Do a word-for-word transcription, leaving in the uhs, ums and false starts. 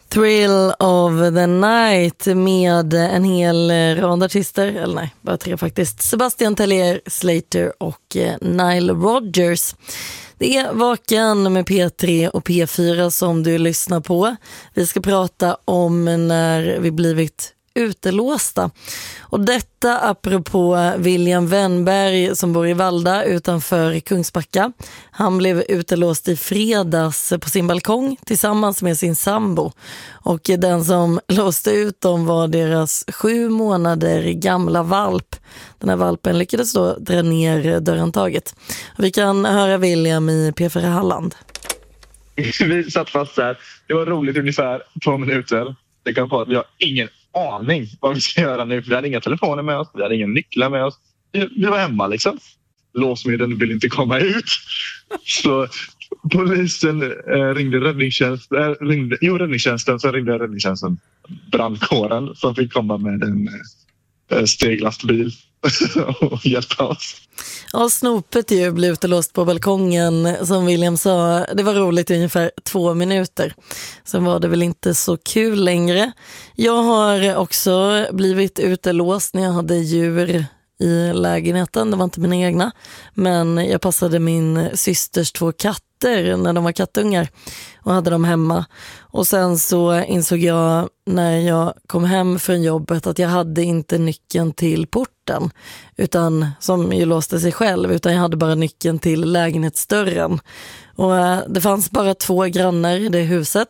Thrill of the Night med en hel rad artister, eller nej, bara tre faktiskt. Sebastian Tellier, Slater och Nile Rodgers. Det är Vaken med P tre och P fyra som du lyssnar på. Vi ska prata om när vi blivit utelåsta. Och detta apropå William Wennberg som bor i Valda utanför Kungsbacka. Han blev utelåst i fredags på sin balkong tillsammans med sin sambo. Och den som låste ut dem var deras sju månader gamla valp. Den här valpen lyckades då dra ner dörrhandtaget. Vi kan höra William i P fyra Halland. Vi satt fast där. Det var roligt ungefär två minuter. Det kan vara att vi har ingen aning vad vi ska göra nu. För vi hade inga telefoner med oss. Vi hade inga nycklar med oss. Vi var hemma liksom. Låsmedlen vill inte komma ut. Så polisen eh, ringde räddningstjänsten. Eh, ringde, jo, räddningstjänsten. Så ringde räddningstjänsten. Brandkåren som fick komma med en eh, steglastbil och hjälpa oss. Ja, snopet ju blev utelåst på balkongen som William sa. Det var roligt i ungefär två minuter. Sen var det väl inte så kul längre. Jag har också blivit utelåst när jag hade djur i lägenheten. Det var inte mina egna. Men jag passade min systers två katter när de var kattungar och hade dem hemma. Och sen så insåg jag när jag kom hem från jobbet att jag hade inte nyckeln till porten utan som ju låste sig själv, utan jag hade bara nyckeln till lägenhetsdörren. Och det fanns bara två grannar i det huset